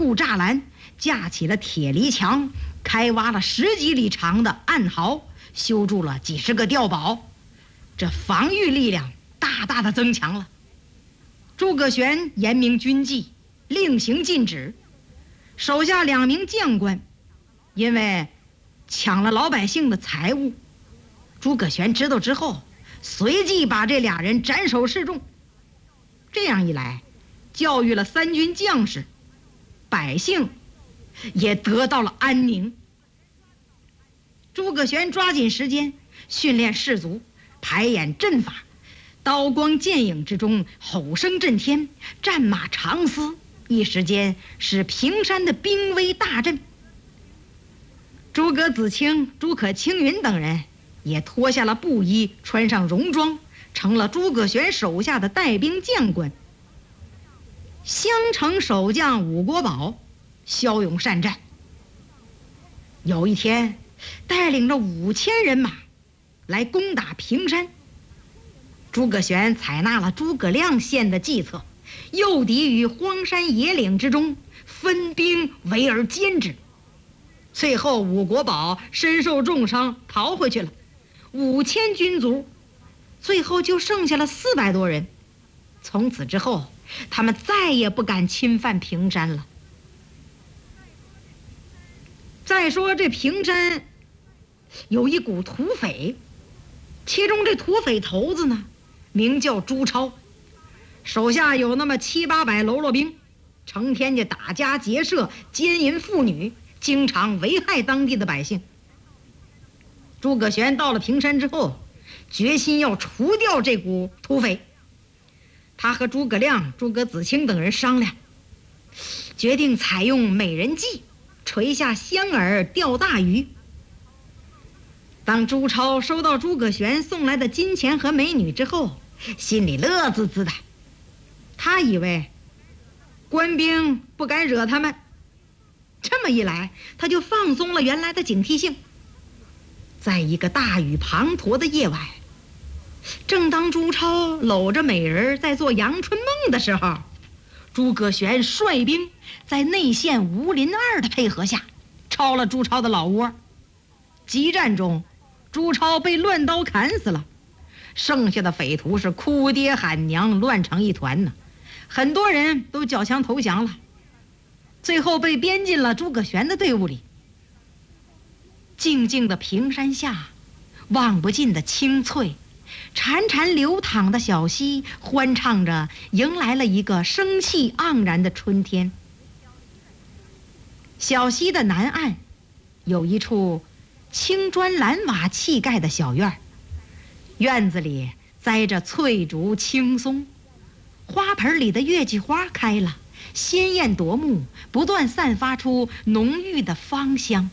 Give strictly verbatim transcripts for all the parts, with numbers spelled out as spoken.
固栅栏，架起了铁篱墙，开挖了十几里长的暗壕，修筑了几十个碉堡，这防御力量大大的增强了。诸葛玄严明军纪，令行禁止，手下两名将官因为抢了老百姓的财物，诸葛玄知道之后，随即把这俩人斩首示众。这样一来，教育了三军将士，百姓也得到了安宁。诸葛玄抓紧时间训练士卒，排演阵法，刀光剑影之中，吼声震天，战马长嘶，一时间使平山的兵威大振。诸葛子清、诸葛青云等人也脱下了布衣，穿上戎装，成了诸葛玄手下的带兵将官。襄城守将武国宝骁勇善战，有一天带领着五千人马来攻打平山。诸葛玄采纳了诸葛亮献的计策，诱敌于荒山野岭之中，分兵围而歼之。最后武国宝身受重伤逃回去了，五千军卒最后就剩下了四百多人。从此之后，他们再也不敢侵犯平山了。再说这平山有一股土匪，其中这土匪头子呢名叫朱超，手下有那么七八百喽啰兵，成天就打家劫舍，奸淫妇女，经常危害当地的百姓。诸葛玄到了平山之后，决心要除掉这股土匪。他和诸葛亮、诸葛子清等人商量，决定采用美人计，垂下香饵钓大鱼。当朱超收到诸葛玄送来的金钱和美女之后，心里乐滋滋的。他以为官兵不敢惹他们，这么一来，他就放松了原来的警惕性。在一个大雨滂沱的夜晚，正当朱超搂着美人在做阳春梦的时候，诸葛玄率兵在内线吴林二的配合下抄了朱超的老窝。激战中，朱超被乱刀砍死了，剩下的匪徒是哭爹喊娘，乱成一团呢。很多人都缴枪投降了，最后被编进了诸葛玄的队伍里。静静的平山下，望不尽的青翠，潺潺流淌的小溪欢唱着，迎来了一个生气盎然的春天。小溪的南岸有一处青砖蓝瓦砌盖的小院，院子里栽着翠竹青松，花盆里的月季花开了，鲜艳夺目，不断散发出浓郁的芳香。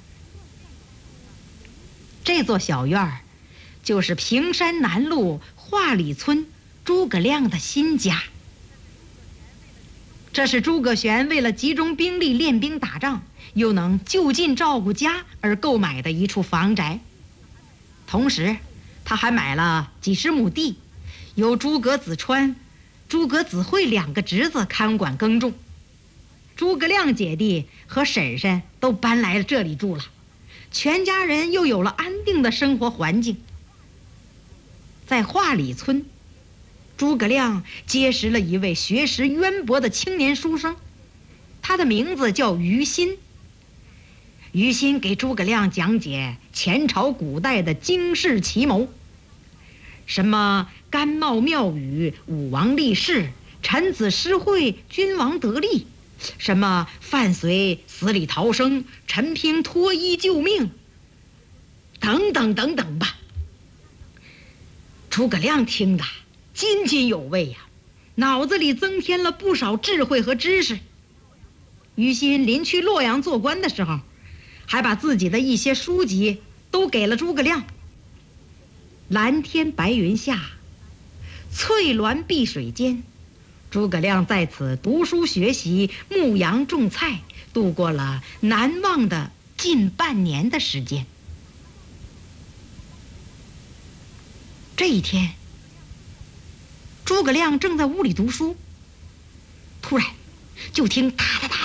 这座小院就是平山南路华里村诸葛亮的新家。这是诸葛玄为了集中兵力练兵打仗，又能就近照顾家而购买的一处房宅。同时他还买了几十亩地，由诸葛子川、诸葛子惠两个侄子看管耕种。诸葛亮姐弟和婶婶都搬来了这里住了，全家人又有了安定的生活环境。在华里村，诸葛亮结识了一位学识渊博的青年书生，他的名字叫于心。于心给诸葛亮讲解前朝古代的经世奇谋，什么甘茂妙语，武王立誓，臣子施惠，君王得利，什么范绥死里逃生，陈平脱衣救命，等等等等吧。诸葛亮听得津津有味呀、啊，脑子里增添了不少智慧和知识。于心临去洛阳做官的时候，还把自己的一些书籍都给了诸葛亮。蓝天白云下，翠峦碧水间，诸葛亮在此读书学习，牧羊种菜，度过了难忘的近半年的时间。这一天，诸葛亮正在屋里读书，突然就听哒哒哒